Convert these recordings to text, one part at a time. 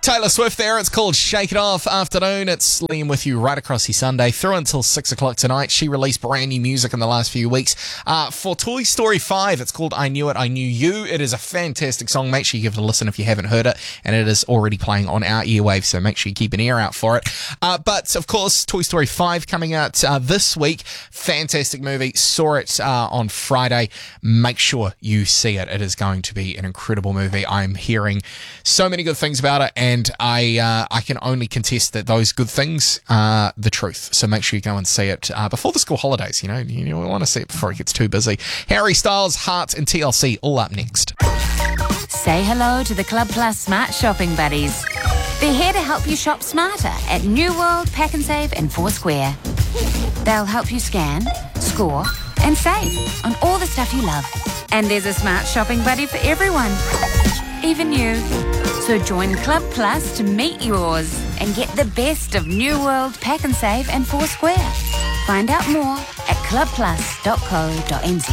Taylor Swift there. It's called Shake It Off. Afternoon. It's Liam with you right across your Sunday through until 6 o'clock tonight. She released brand new music in the last few weeks. For Toy Story 5, it's called I Knew It, I Knew You. It is a fantastic song. Make sure you give it a listen if you haven't heard it. And it is already playing on our airwaves, so make sure you keep an ear out for it. But, of course, Toy Story 5 coming out this week. Fantastic movie. Saw it on Friday. Make sure you see it. It is going to be an incredible movie. I'm hearing so many good things about it, and I can only contest that those good things are the truth. So make sure you go and see it before the school holidays. You want to see it before it gets too busy. Harry Styles, Heart and TLC all up next. Say hello to the Club Plus Smart Shopping Buddies. They're here to help you shop smarter at New World, Pack and Save and Foursquare. They'll help you scan, score and save on all the stuff you love. And there's a smart shopping buddy for everyone, even you. So join Club Plus to meet yours and get the best of New World, Pack and Save and Foursquare. Find out more at clubplus.co.nz.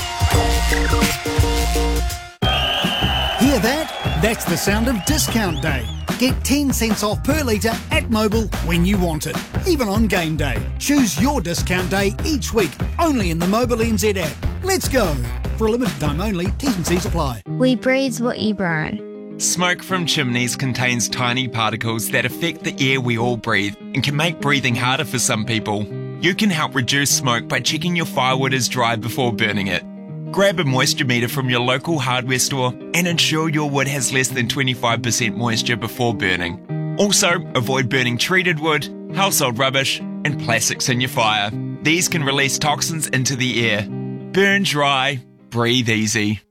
Hear that? That's the sound of discount day. Get 10 cents off per litre at Mobil when you want it, even on game day. Choose your discount day each week, only in the Mobil NZ app. Let's go. For a limited time only, T's and C's apply. We breathe what you burn. Smoke from chimneys contains tiny particles that affect the air we all breathe and can make breathing harder for some people. You can help reduce smoke by checking your firewood is dry before burning it. Grab a moisture meter from your local hardware store and ensure your wood has less than 25% moisture before burning. Also, avoid burning treated wood, household rubbish, and plastics in your fire. These can release toxins into the air. Burn dry, breathe easy.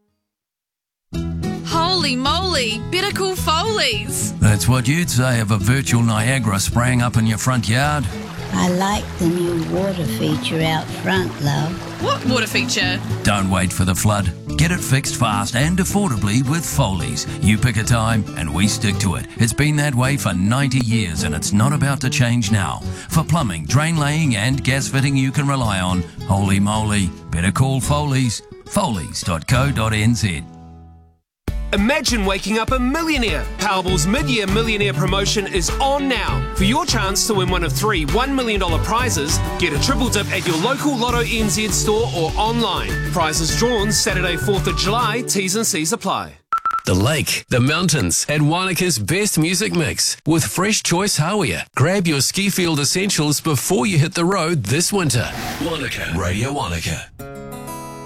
Holy moly, better call Foley's. That's what you'd say of a virtual Niagara spraying up in your front yard. I like the new water feature out front, love. What water feature? Don't wait for the flood. Get it fixed fast and affordably with Foley's. You pick a time and we stick to it. It's been that way for 90 years and it's not about to change now. For plumbing, drain laying and gas fitting you can rely on, holy moly, better call Foley's. Foley's.co.nz. Imagine waking up a millionaire. Powerball's mid-year millionaire promotion is on now. For your chance to win one of 3 $1 million prizes, get a triple dip at your local Lotto NZ store or online. Prizes drawn Saturday 4th of July, T's and C's apply. The lake, the mountains, and Wanaka's best music mix with Fresh Choice Hawea. Grab your ski field essentials before you hit the road this winter. Wanaka, Radio Wanaka.